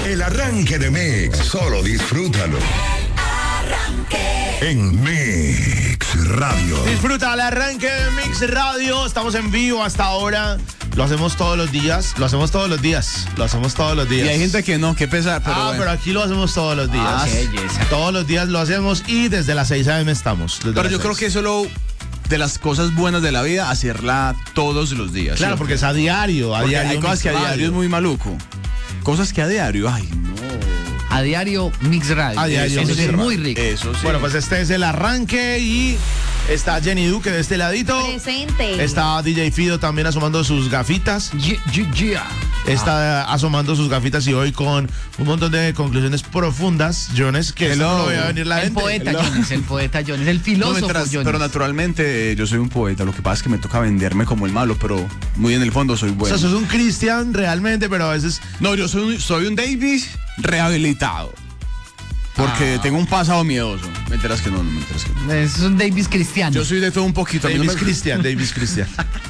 El arranque de Mix, solo disfrútalo. En Mix Radio. Disfruta el arranque de Mix Radio. Estamos en vivo hasta ahora. Lo hacemos todos los días. Lo hacemos todos los días. Y hay gente que no, qué pesar. Pero bueno. Pero aquí lo hacemos todos los días. Qué belleza. Todos los días lo hacemos y desde las 6 a.m. estamos. Pero yo creo que eso es lo de las cosas buenas de la vida, hacerla todos los días. Claro, ¿sí? Porque es a diario. Hay cosas que a diario es muy maluco. Cosas que a diario, ay, no. A diario Mix Radio. A diario Eso Mix es Radio. muy rico. Eso sí. Bueno, pues este es el arranque y está Jenny Duque de este ladito. Presente. Está DJ Fido también asomando sus gafitas. Yeah. Está asomando sus gafitas y hoy con un montón de conclusiones profundas, Jones, que Hello. no lo voy a venir la El gente. poeta Hello. Jones, el filósofo Jones. Pero naturalmente yo soy un poeta, lo que pasa es que me toca venderme como el malo, pero muy en el fondo soy O bueno. sea, sos un Cristian realmente, pero a veces... No, yo soy un Davis rehabilitado. Porque tengo un pasado miedoso. Me enteras que no. Es un Davis cristiano. Yo soy de todo un poquito. A mí no Davis Cristian.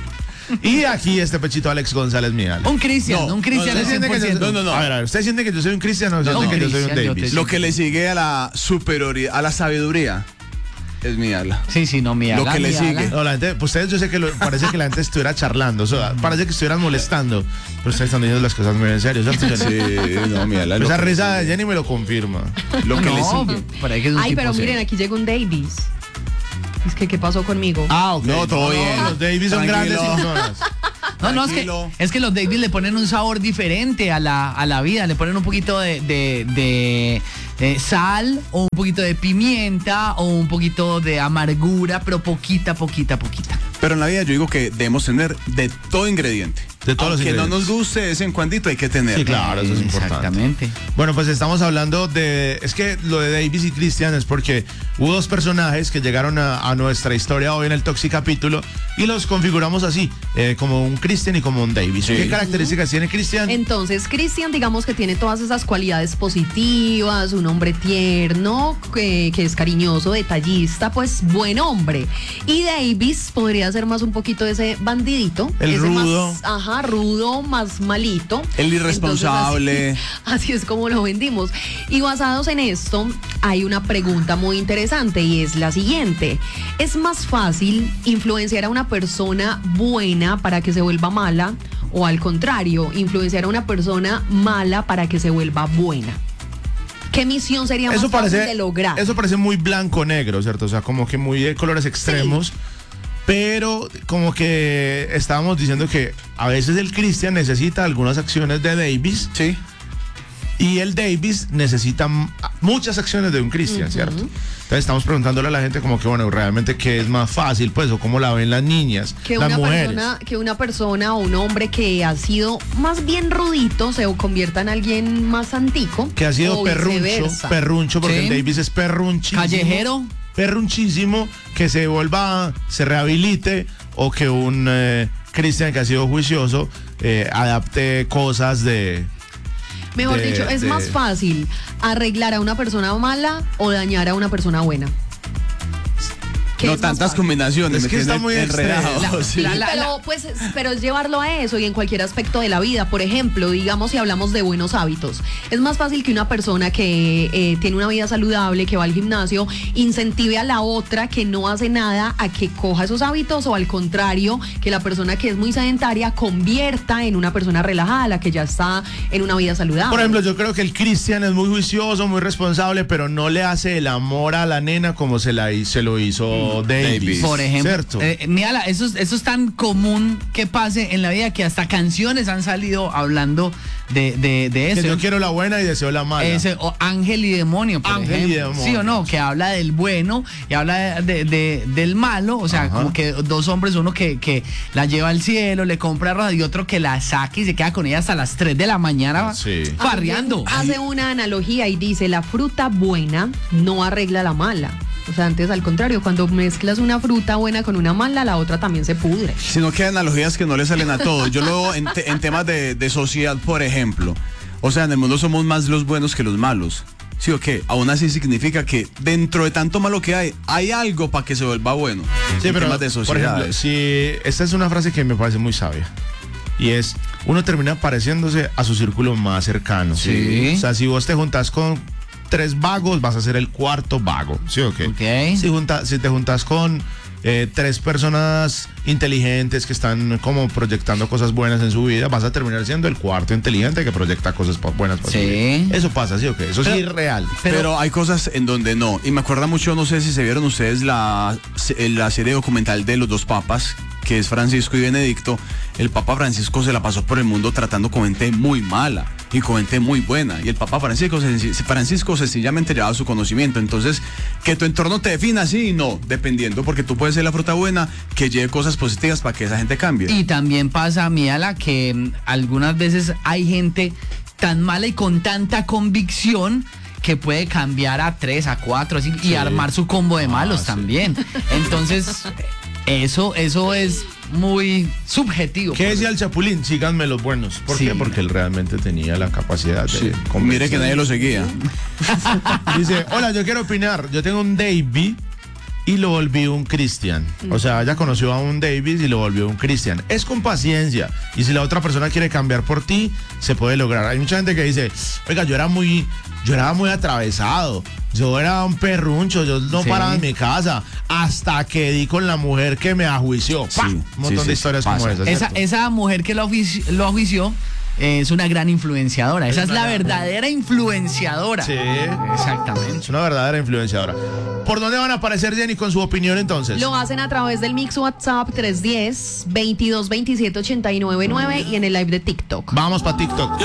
Y aquí este pechito Alex González Mial. Un cristiano, No, un cristiano ¿Usted siente que 100%. yo, a ver, ¿usted siente que yo soy un cristiano o siente que yo soy un Cristian, yo Davis? te- Lo que le sigue a la superioridad, a la sabiduría, es mi ala. Sí, no, mi ala, Lo que le mi ala. sigue. No, la gente, pues ustedes yo sé que parece que la gente estuviera charlando, o sea, parece que estuvieran molestando, pero ustedes están diciendo las cosas muy en serio, ¿cierto? Jenny? Sí, no, mi ala. Esa risa de Jenny me lo confirma. Lo que le No, sigue. por ahí que es un Ay, tipo pero miren, serio. aquí llega un Davis. Es que, ¿qué pasó conmigo? Ok. No, todo bien. Los Davis son Tranquilo. grandes personas. No, Tranquilo. es que los Davis le ponen un sabor diferente a la vida, le ponen un poquito de sal, o un poquito de pimienta, o un poquito de amargura, pero poquita. Pero en la vida yo digo que debemos tener de todo ingrediente. De todos los Aunque no ingredientes. nos guste de vez en cuandito, hay que tener. Sí, claro, eso es importante. Exactamente. Bueno, pues estamos hablando de... Es que lo de Davis y Christian es porque hubo dos personajes que llegaron a nuestra historia hoy en el Toxic Capítulo y los configuramos así, como un Christian y como un Davis. Sí. ¿Qué características tiene Christian? Entonces, Cristian, digamos que tiene todas esas cualidades positivas, un hombre tierno, que es cariñoso, detallista, pues buen hombre. Y Davis podría ser más un poquito ese bandidito. El ese rudo. Más, rudo, más malito. El irresponsable. Entonces, así es como lo vendimos. Y basados en esto, hay una pregunta muy interesante y es la siguiente. ¿Es más fácil influenciar a una persona buena para que se vuelva mala o al contrario, influenciar a una persona mala para que se vuelva buena? ¿Qué misión sería más fácil de lograr? Eso parece muy blanco-negro, ¿cierto? O sea, como que muy de colores extremos. Sí. Pero como que estábamos diciendo que a veces el Christian necesita algunas acciones de Davis. Sí. Y el Davis necesita muchas acciones de un Christian, ¿cierto? Entonces estamos preguntándole a la gente como que, bueno, realmente qué es más fácil, pues, o cómo la ven las niñas, las mujeres. Que una persona o un hombre que ha sido más bien rudito se convierta en alguien más antico. Que ha sido perruncho, porque Sí. el Davis es perrunchísimo. Callejero. Perrunchísimo, que se rehabilite, o que un Christian que ha sido juicioso adapte cosas de... Mejor dicho, es más fácil arreglar a una persona mala o dañar a una persona buena. No tantas combinaciones. Es que está muy enredado. Sí. Pero es llevarlo a eso y en cualquier aspecto de la vida. Por ejemplo, digamos si hablamos de buenos hábitos. Es más fácil que una persona que tiene una vida saludable, que va al gimnasio, incentive a la otra que no hace nada a que coja esos hábitos, o al contrario, que la persona que es muy sedentaria convierta en una persona relajada, la que ya está en una vida saludable. Por ejemplo, yo creo que el Christian es muy juicioso, muy responsable, pero no le hace el amor a la nena como se lo hizo Davis. Por ejemplo, ¿cierto? Niala, eso es tan común que pase en la vida que hasta canciones han salido hablando de eso. Que yo quiero la buena y deseo la mala. O Ángel y Demonio, por Ángel ejemplo. y Demonio. Sí o no, que habla del bueno y habla del malo. O sea, como que dos hombres, uno que la lleva al cielo, le compra rosa, y otro que la saca y se queda con ella hasta las 3 de la mañana farreando. Hace una analogía y dice: la fruta buena no arregla la mala. O sea, antes al contrario, cuando mezclas una fruta buena con una mala, la otra también se pudre. Sino que hay analogías que no le salen a todos. Yo lo veo en temas de sociedad, por ejemplo. O sea, en el mundo somos más los buenos que los malos. Sí o qué, aún así significa que dentro de tanto malo que hay algo para que se vuelva bueno. Sí, en pero temas de por sociedad. ejemplo, esta es una frase que me parece muy sabia. y es, uno termina pareciéndose a su círculo más cercano. Sí. O sea, si vos te juntas con 3 vagos, vas a ser el 4º vago, ¿sí o qué? Ok. Si te juntas con 3 personas inteligentes que están como proyectando cosas buenas en su vida, vas a terminar siendo el 4º inteligente que proyecta cosas buenas para su vida. Eso pasa, ¿sí o qué? Eso sí es real. Pero hay cosas en donde no. Y me acuerda mucho, no sé si se vieron ustedes la serie documental de los 2 papas, que es Francisco y Benedicto. El Papa Francisco se la pasó por el mundo tratando con gente muy mala y con gente muy buena. Y el Papa Francisco sencillamente llevaba su conocimiento. Entonces, que tu entorno te defina, sí y no, dependiendo, porque tú puedes ser la fruta buena que lleve cosas positivas para que esa gente cambie. Y también pasa, Miala, que algunas veces hay gente tan mala y con tanta convicción que puede cambiar a 3, a 4, así, y armar su combo de malos también. Entonces, eso es muy subjetivo. ¿Qué decía el Chapulín? Síganme los buenos. ¿Por qué? Porque él realmente tenía la capacidad de convencer. Mire que nadie lo seguía. Dice, hola, yo quiero opinar. Yo tengo un David y lo volví un Cristian. O sea, ella conoció a un David y lo volvió un Cristian. Es con paciencia. Y si la otra persona quiere cambiar por ti, se puede lograr. Hay mucha gente que dice, oiga, yo era muy atravesado. Yo era un perruncho, yo no paraba en mi casa hasta que di con la mujer que me ajuició. Un montón de historias como esas. Esa mujer que lo ajuició es una gran influenciadora. Esa es la verdadera influenciadora. Sí. Exactamente. Es una verdadera influenciadora. ¿Por dónde van a aparecer, Jenny, con su opinión entonces? Lo hacen a través del Mix WhatsApp 310-2227-899 y en el live de TikTok. Vamos para TikTok.